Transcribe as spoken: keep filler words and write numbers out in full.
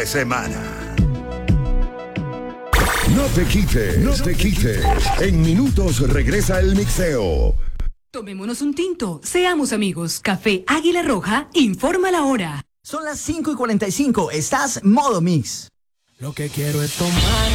de semana. No te quites, no te quites. En minutos regresa el mixeo. Tomémonos un tinto, seamos amigos. Café Águila Roja, informa la hora. Son las cinco y cuarenta y cinco, estás modo mix. Lo que quiero es tomar.